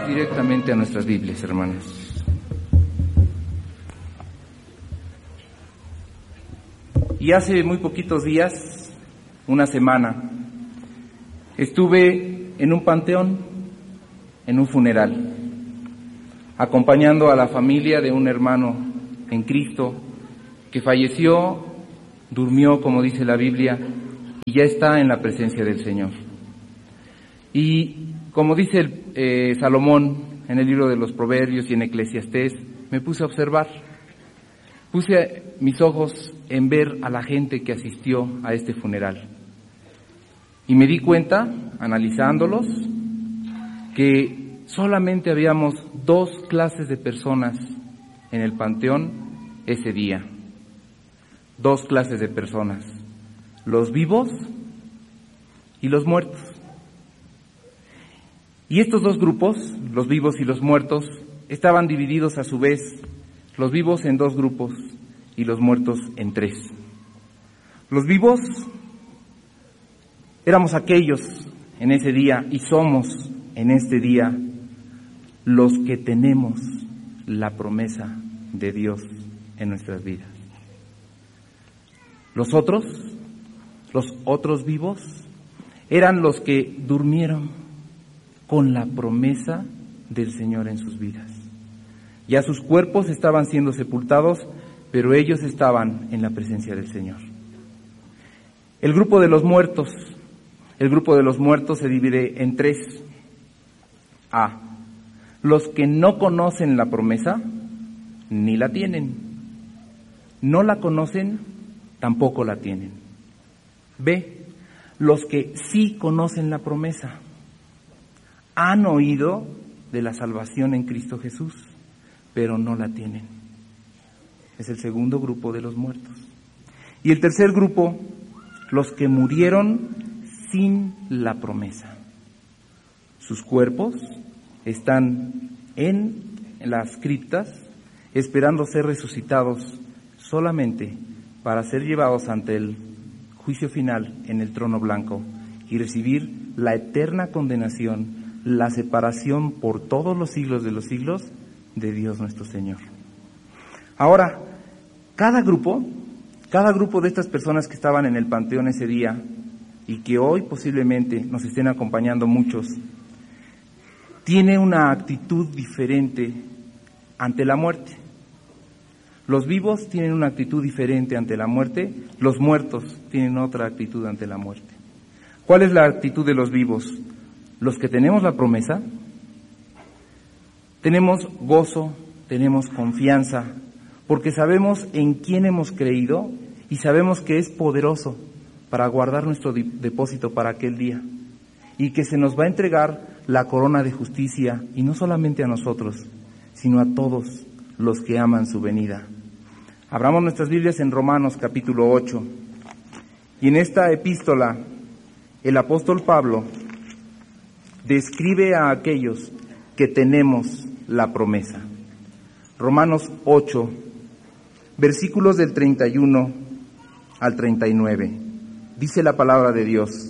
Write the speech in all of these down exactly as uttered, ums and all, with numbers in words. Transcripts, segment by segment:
directamente a nuestras Biblias, hermanos. Y hace muy poquitos días, una semana, estuve en un panteón, en un funeral, acompañando a la familia de un hermano en Cristo que falleció, durmió, como dice la Biblia, y ya está en la presencia del Señor. Y como dice el, eh, Salomón en el libro de los Proverbios y en Eclesiastés, me puse a observar, puse mis ojos en ver a la gente que asistió a este funeral. Y me di cuenta, analizándolos, que solamente habíamos dos clases de personas en el panteón ese día. Dos clases de personas, los vivos y los muertos. Y estos dos grupos, los vivos y los muertos, estaban divididos a su vez, los vivos en dos grupos y los muertos en tres. Los vivos éramos aquellos en ese día y somos en este día los que tenemos la promesa de Dios en nuestras vidas. Los otros, los otros vivos, eran los que durmieron con la promesa del Señor en sus vidas. Ya sus cuerpos estaban siendo sepultados, pero ellos estaban en la presencia del Señor. El grupo de los muertos, el grupo de los muertos se divide en tres. A, los que no conocen la promesa, ni la tienen. No la conocen, tampoco la tienen. B, los que sí conocen la promesa. Han oído de la salvación en Cristo Jesús, pero no la tienen. Es el segundo grupo de los muertos. Y el tercer grupo, los que murieron sin la promesa. Sus cuerpos están en las criptas, esperando ser resucitados solamente para ser llevados ante el juicio final en el trono blanco y recibir la eterna condenación, la separación por todos los siglos de los siglos de Dios nuestro Señor. Ahora, cada grupo, cada grupo de estas personas que estaban en el panteón ese día y que hoy posiblemente nos estén acompañando muchos, tiene una actitud diferente ante la muerte. Los vivos tienen una actitud diferente ante la muerte, los muertos tienen otra actitud ante la muerte. ¿Cuál es la actitud de los vivos? Los que tenemos la promesa, tenemos gozo, tenemos confianza, porque sabemos en quién hemos creído y sabemos que es poderoso para guardar nuestro depósito para aquel día y que se nos va a entregar la corona de justicia, y no solamente a nosotros, sino a todos los que aman su venida. Abramos nuestras Biblias en Romanos capítulo ocho, y en esta epístola el apóstol Pablo describe a aquellos que tenemos la promesa. Romanos ocho, versículos del treinta y uno al treinta y nueve. Dice la palabra de Dios: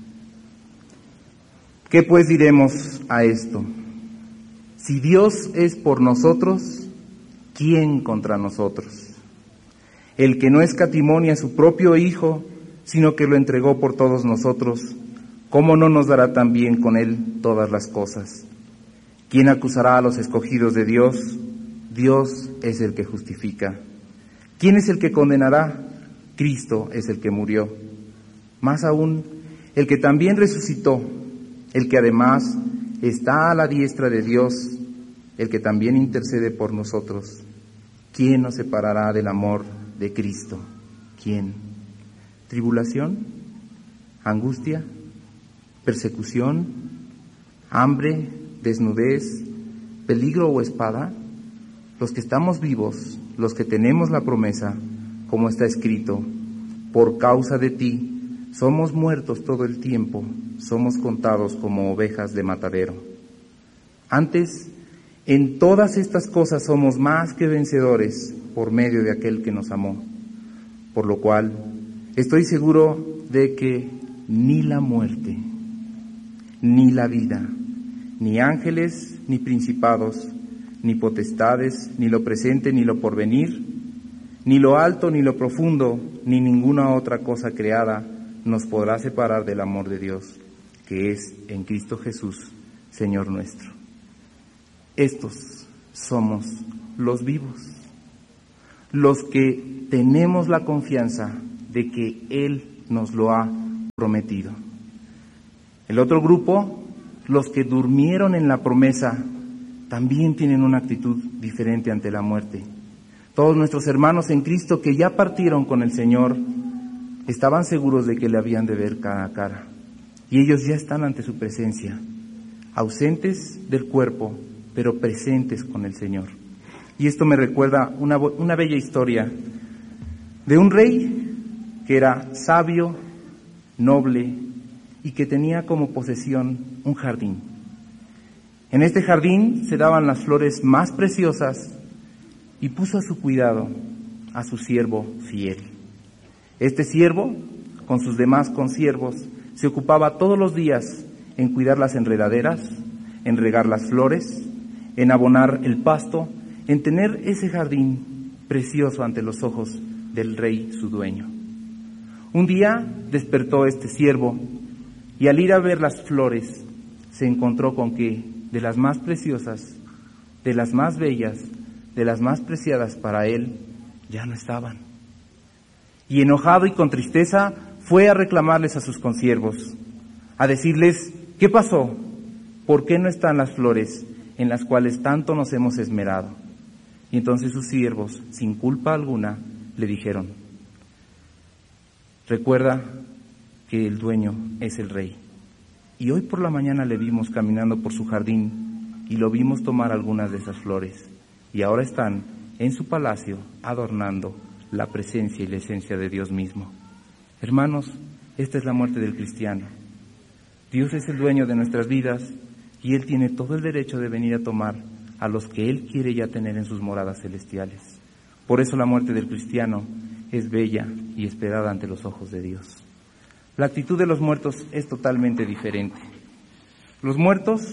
¿qué pues diremos a esto? Si Dios es por nosotros, ¿quién contra nosotros? El que no escatimó a su propio Hijo, sino que lo entregó por todos nosotros, ¿cómo no nos dará también con él todas las cosas? ¿Quién acusará a los escogidos de Dios? Dios es el que justifica. ¿Quién es el que condenará? Cristo es el que murió. Más aún, el que también resucitó, el que además está a la diestra de Dios, el que también intercede por nosotros. ¿Quién nos separará del amor de Cristo? ¿Quién? ¿Tribulación? ¿Angustia? ¿Persecución? ¿Hambre? ¿Desnudez? ¿Peligro o espada? Los que estamos vivos, los que tenemos la promesa, como está escrito: por causa de ti somos muertos todo el tiempo, somos contados como ovejas de matadero. Antes, en todas estas cosas somos más que vencedores por medio de aquel que nos amó. Por lo cual, estoy seguro de que ni la muerte, ni la vida, ni ángeles, ni principados, ni potestades, ni lo presente, ni lo porvenir, ni lo alto, ni lo profundo, ni ninguna otra cosa creada nos podrá separar del amor de Dios, que es en Cristo Jesús, Señor nuestro. Estos somos los vivos, los que tenemos la confianza de que Él nos lo ha prometido. El otro grupo, los que durmieron en la promesa, también tienen una actitud diferente ante la muerte. Todos nuestros hermanos en Cristo que ya partieron con el Señor, estaban seguros de que le habían de ver cara a cara. Y ellos ya están ante su presencia, ausentes del cuerpo, pero presentes con el Señor. Y esto me recuerda una, una bella historia de un rey que era sabio, noble y que tenía como posesión un jardín. En este jardín se daban las flores más preciosas y puso a su cuidado a su siervo fiel. Este siervo, con sus demás consiervos, se ocupaba todos los días en cuidar las enredaderas, en regar las flores, en abonar el pasto, en tener ese jardín precioso ante los ojos del rey su dueño. Un día despertó este siervo y al ir a ver las flores se encontró con que de las más preciosas, de las más bellas, de las más preciadas para él, ya no estaban. Y enojado y con tristeza fue a reclamarles a sus consiervos, a decirles, ¿qué pasó? ¿Por qué no están las flores en las cuales tanto nos hemos esmerado? Y entonces sus siervos, sin culpa alguna, le dijeron, recuerda que el dueño es el rey. Y hoy por la mañana le vimos caminando por su jardín y lo vimos tomar algunas de esas flores. Y ahora están en su palacio adornando la presencia y la esencia de Dios mismo. Hermanos, esta es la muerte del cristiano. Dios es el dueño de nuestras vidas y Él tiene todo el derecho de venir a tomar a los que Él quiere ya tener en sus moradas celestiales. Por eso la muerte del cristiano es bella y esperada ante los ojos de Dios. La actitud de los muertos es totalmente diferente. Los muertos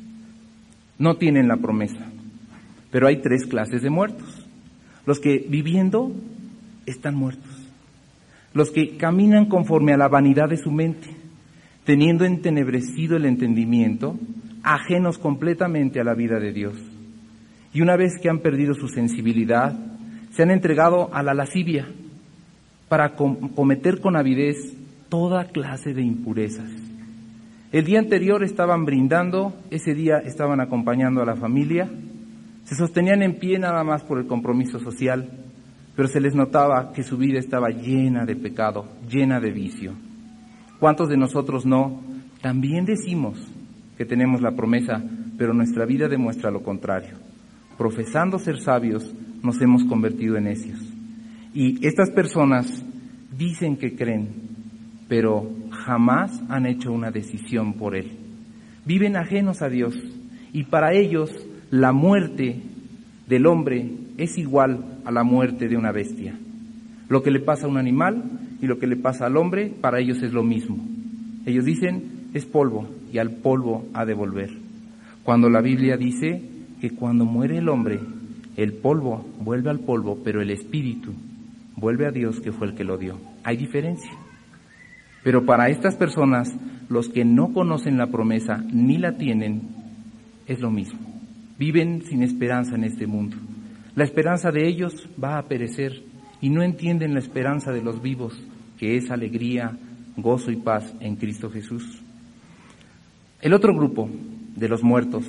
no tienen la promesa, pero hay tres clases de muertos. Los que viviendo están muertos. Los que caminan conforme a la vanidad de su mente, teniendo entenebrecido el entendimiento, ajenos completamente a la vida de Dios. Y una vez que han perdido su sensibilidad, se han entregado a la lascivia para com- cometer con avidez toda clase de impurezas. El día anterior estaban brindando, ese día estaban acompañando a la familia, se sostenían en pie nada más por el compromiso social, pero se les notaba que su vida estaba llena de pecado, llena de vicio. ¿Cuántos de nosotros no? También decimos que tenemos la promesa, pero nuestra vida demuestra lo contrario. Profesando ser sabios, nos hemos convertido en necios. Y estas personas dicen que creen, pero jamás han hecho una decisión por Él. Viven ajenos a Dios y para ellos la muerte del hombre es igual a la muerte de una bestia. Lo que le pasa a un animal y lo que le pasa al hombre, para ellos es lo mismo. Ellos dicen, es polvo y al polvo ha de volver. Cuando la Biblia dice que cuando muere el hombre, el polvo vuelve al polvo, pero el espíritu vuelve a Dios que fue el que lo dio. Hay diferencia. Pero para estas personas, los que no conocen la promesa ni la tienen, es lo mismo. Viven sin esperanza en este mundo. La esperanza de ellos va a perecer y no entienden la esperanza de los vivos, que es alegría, gozo y paz en Cristo Jesús. El otro grupo de los muertos,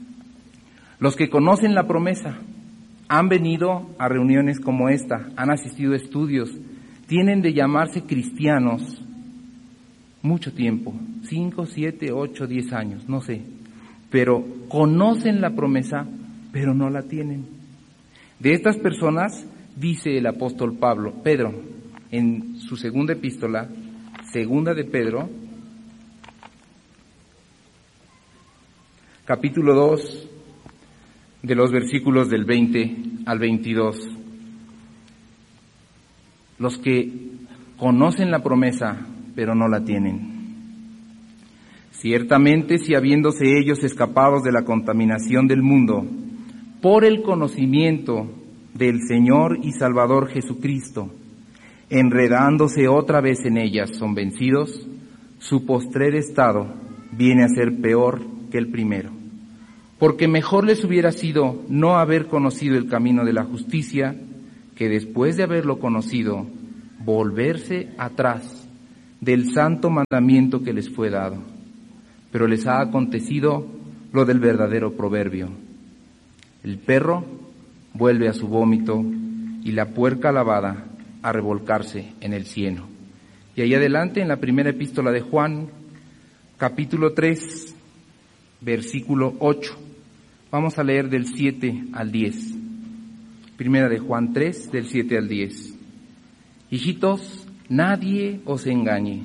los que conocen la promesa, han venido a reuniones como esta, han asistido a estudios, tienen de llamarse cristianos mucho tiempo, cinco, siete, ocho, diez años, no sé, pero conocen la promesa, pero no la tienen. De estas personas dice el apóstol Pablo, Pedro, en su segunda epístola, segunda de Pedro, capítulo dos, de los versículos del veinte al veintidós. Los que conocen la promesa, pero no la tienen. Ciertamente, si habiéndose ellos escapados de la contaminación del mundo, por el conocimiento del Señor y Salvador Jesucristo, enredándose otra vez en ellas, son vencidos, su postrer estado viene a ser peor que el primero. Porque mejor les hubiera sido no haber conocido el camino de la justicia, que después de haberlo conocido, volverse atrás del santo mandamiento que les fue dado. Pero les ha acontecido lo del verdadero proverbio: el perro vuelve a su vómito y la puerca lavada a revolcarse en el cieno. Y ahí adelante, en la primera epístola de Juan, capítulo tres, versículo ocho. Vamos a leer del siete al diez. Primera de Juan tres, del siete al diez. Hijitos, nadie os engañe.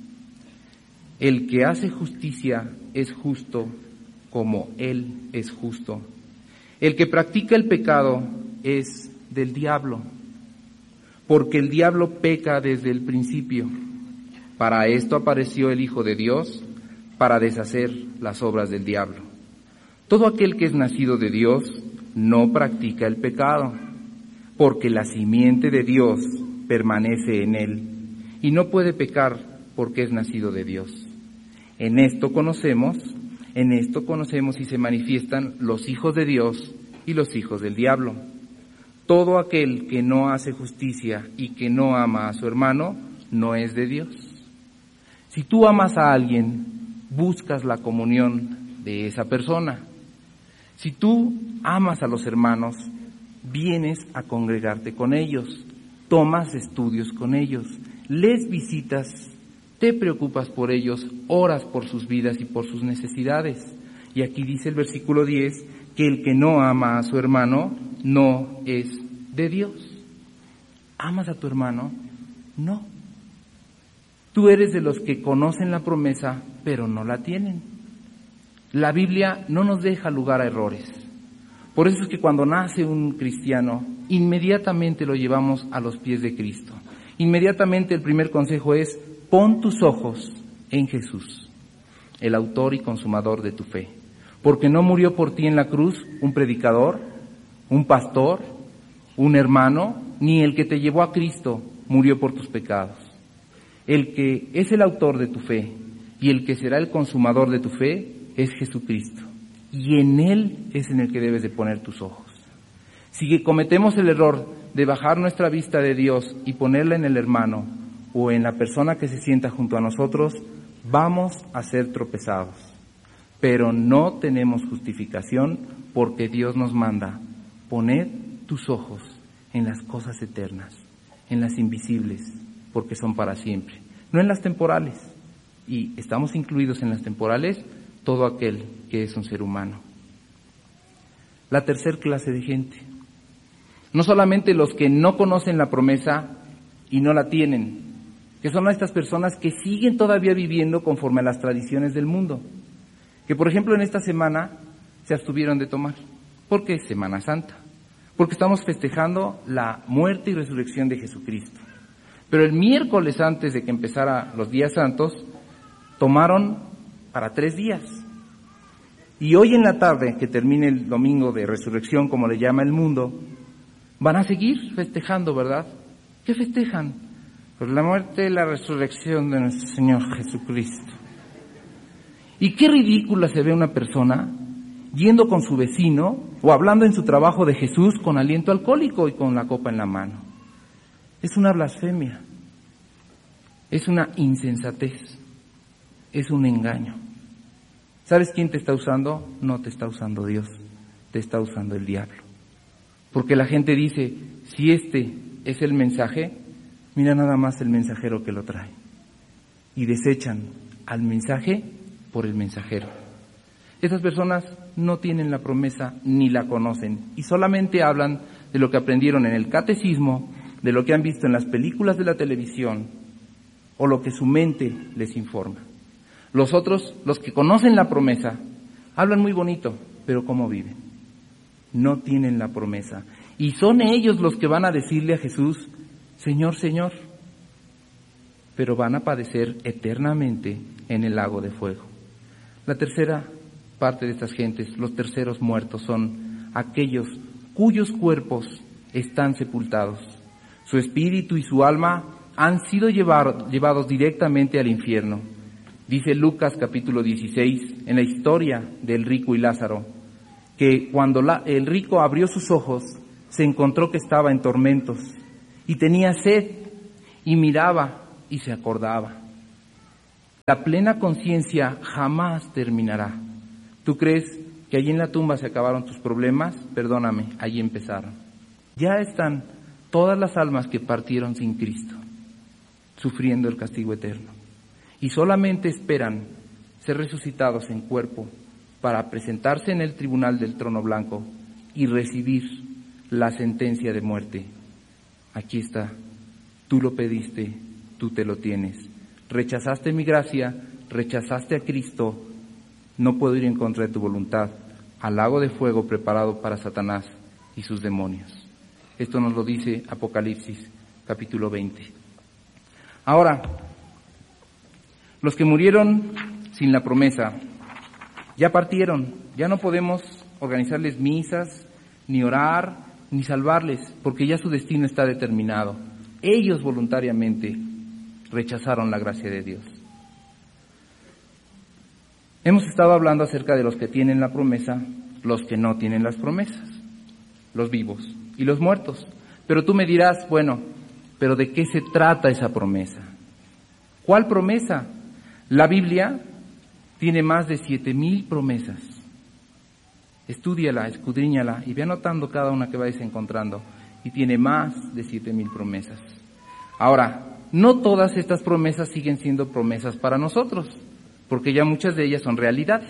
El que hace justicia es justo como Él es justo. El que practica el pecado es del diablo, porque el diablo peca desde el principio. Para esto apareció el Hijo de Dios, para deshacer las obras del diablo. Todo aquel que es nacido de Dios no practica el pecado, porque la simiente de Dios permanece en él, y no puede pecar porque es nacido de Dios. En esto conocemos, en esto conocemos y se manifiestan los hijos de Dios y los hijos del diablo. Todo aquel que no hace justicia y que no ama a su hermano, no es de Dios. Si tú amas a alguien, buscas la comunión de esa persona. Si tú amas a los hermanos, vienes a congregarte con ellos, tomas estudios con ellos, les visitas, te preocupas por ellos, oras por sus vidas y por sus necesidades. Y aquí dice el versículo diez, que el que no ama a su hermano no es de Dios. ¿Amas a tu hermano? No. Tú eres de los que conocen la promesa, pero no la tienen. La Biblia no nos deja lugar a errores. Por eso es que cuando nace un cristiano, inmediatamente lo llevamos a los pies de Cristo. Inmediatamente el primer consejo es: pon tus ojos en Jesús, el autor y consumador de tu fe. Porque no murió por ti en la cruz un predicador, un pastor, un hermano, ni el que te llevó a Cristo murió por tus pecados. El que es el autor de tu fe y el que será el consumador de tu fe es Jesucristo. Y en Él es en el que debes de poner tus ojos. Si cometemos el error de bajar nuestra vista de Dios y ponerla en el hermano o en la persona que se sienta junto a nosotros, vamos a ser tropezados. Pero no tenemos justificación, porque Dios nos manda: poned tus ojos en las cosas eternas, en las invisibles, porque son para siempre, no en las temporales. Y estamos incluidos en las temporales todo aquel que es un ser humano. La tercer clase de gente, no solamente los que no conocen la promesa y no la tienen, que son estas personas que siguen todavía viviendo conforme a las tradiciones del mundo, que por ejemplo en esta semana se abstuvieron de tomar. ¿Por qué? Semana Santa. Porque estamos festejando la muerte y resurrección de Jesucristo. Pero el miércoles antes de que empezara los días santos, tomaron para tres días. Y hoy en la tarde, que termine el domingo de resurrección, como le llama el mundo, van a seguir festejando, ¿verdad? ¿Qué festejan? Pues la muerte y la resurrección de nuestro Señor Jesucristo. Y qué ridícula se ve una persona yendo con su vecino o hablando en su trabajo de Jesús con aliento alcohólico y con la copa en la mano. Es una blasfemia, es una insensatez, es un engaño. ¿Sabes quién te está usando? No te está usando Dios, te está usando el diablo. Porque la gente dice, si este es el mensaje, mira nada más el mensajero que lo trae. Y desechan al mensaje por el mensajero. Esas personas no tienen la promesa ni la conocen y solamente hablan de lo que aprendieron en el catecismo, de lo que han visto en las películas de la televisión o lo que su mente les informa. Los otros, los que conocen la promesa, hablan muy bonito, pero ¿cómo viven? No tienen la promesa. Y son ellos los que van a decirle a Jesús, Señor, Señor, pero van a padecer eternamente en el lago de fuego. La tercera parte de estas gentes, los terceros muertos, son aquellos cuyos cuerpos están sepultados. Su espíritu y su alma han sido llevar, llevados directamente al infierno. Dice Lucas capítulo dieciséis, en la historia del rico y Lázaro, que cuando la, el rico abrió sus ojos, se encontró que estaba en tormentos y tenía sed y miraba y se acordaba. La plena conciencia jamás terminará. ¿Tú crees que allí en la tumba se acabaron tus problemas? Perdóname, allí empezaron. Ya están todas las almas que partieron sin Cristo, sufriendo el castigo eterno, y solamente esperan ser resucitados en cuerpo para presentarse en el tribunal del trono blanco y recibir la sentencia de muerte. Aquí está, tú lo pediste, tú te lo tienes. Rechazaste mi gracia, rechazaste a Cristo, no puedo ir en contra de tu voluntad, al lago de fuego preparado para Satanás y sus demonios. Esto nos lo dice Apocalipsis capítulo veinte. Ahora, los que murieron sin la promesa, ya partieron, ya no podemos organizarles misas, ni orar, ni salvarles, porque ya su destino está determinado. Ellos voluntariamente rechazaron la gracia de Dios. Hemos estado hablando acerca de los que tienen la promesa, los que no tienen las promesas, los vivos y los muertos. Pero tú me dirás, bueno, ¿pero de qué se trata esa promesa? ¿Cuál promesa? La Biblia tiene más de siete mil promesas. Estúdiala, escudriñala y ve anotando cada una que vayas encontrando. Y tiene más de siete mil promesas. Ahora, no todas estas promesas siguen siendo promesas para nosotros, porque ya muchas de ellas son realidades.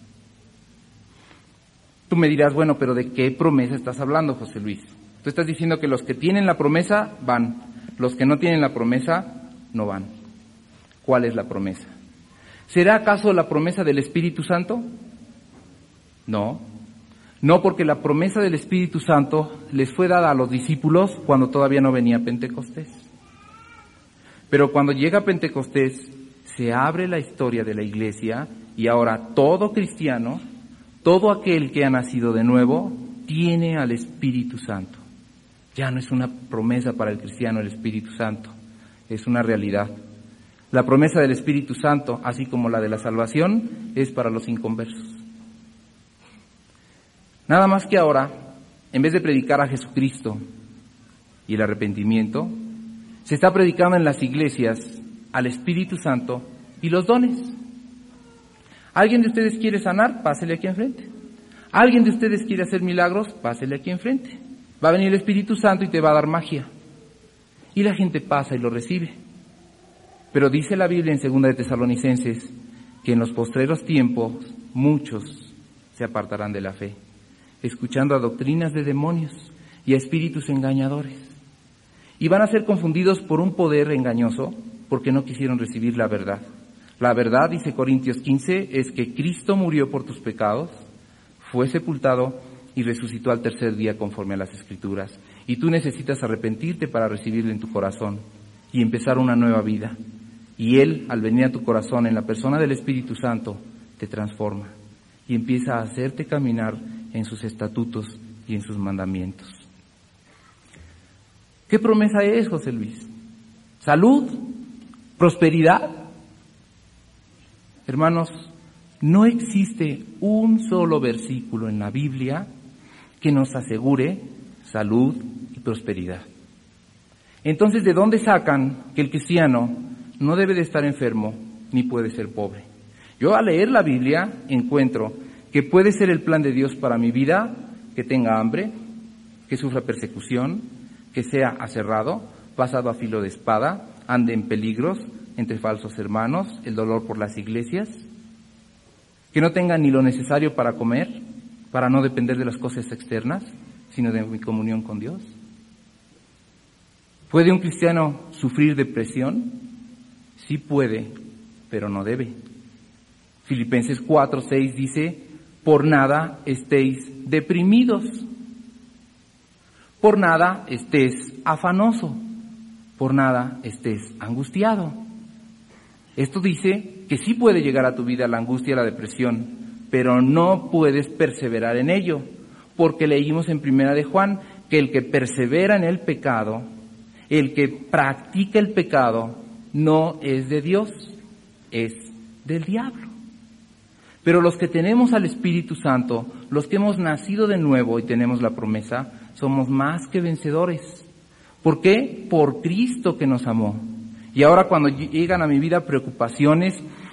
Tú me dirás, bueno, pero ¿de qué promesa estás hablando, José Luis? Tú estás diciendo que los que tienen la promesa van, los que no tienen la promesa no van. ¿Cuál es la promesa? ¿Será acaso la promesa del Espíritu Santo? No. No, porque la promesa del Espíritu Santo les fue dada a los discípulos cuando todavía no venía Pentecostés. Pero cuando llega Pentecostés, se abre la historia de la iglesia y ahora todo cristiano, todo aquel que ha nacido de nuevo, tiene al Espíritu Santo. Ya no es una promesa para el cristiano el Espíritu Santo, es una realidad. La promesa del Espíritu Santo, así como la de la salvación, es para los inconversos. Nada más que ahora, en vez de predicar a Jesucristo y el arrepentimiento, se está predicando en las iglesias al Espíritu Santo y los dones. ¿Alguien de ustedes quiere sanar? Pásele aquí enfrente. ¿Alguien de ustedes quiere hacer milagros? Pásele aquí enfrente. Va a venir el Espíritu Santo y te va a dar magia. Y la gente pasa y lo recibe. Pero dice la Biblia en segunda de Tesalonicenses que en los postreros tiempos muchos se apartarán de la fe, escuchando a doctrinas de demonios y a espíritus engañadores. Y van a ser confundidos por un poder engañoso porque no quisieron recibir la verdad. La verdad, dice Corintios quince, es que Cristo murió por tus pecados, fue sepultado y resucitó al tercer día conforme a las Escrituras. Y tú necesitas arrepentirte para recibirlo en tu corazón y empezar una nueva vida. Y Él, al venir a tu corazón en la persona del Espíritu Santo, te transforma y empieza a hacerte caminar en sus estatutos y en sus mandamientos. ¿Qué promesa es, José Luis? ¿Salud? ¿Prosperidad? Hermanos, no existe un solo versículo en la Biblia que nos asegure salud y prosperidad. Entonces, ¿de dónde sacan que el cristiano no debe de estar enfermo ni puede ser pobre? Yo al leer la Biblia encuentro que puede ser el plan de Dios para mi vida que tenga hambre, que sufra persecución, que sea aserrado, pasado a filo de espada, ande en peligros entre falsos hermanos, el dolor por las iglesias, que no tenga ni lo necesario para comer, para no depender de las cosas externas, sino de mi comunión con Dios. ¿Puede un cristiano sufrir depresión? Sí puede, pero no debe. Filipenses cuatro, seis dice, por nada estéis deprimidos, por nada estés afanoso, por nada estés angustiado. Esto dice que sí puede llegar a tu vida la angustia y la depresión, pero no puedes perseverar en ello, porque leímos en Primera de Juan que el que persevera en el pecado, el que practica el pecado, no es de Dios, es del diablo. Pero los que tenemos al Espíritu Santo, los que hemos nacido de nuevo y tenemos la promesa, somos más que vencedores. ¿Por qué? Por Cristo que nos amó. Y ahora cuando llegan a mi vida preocupaciones,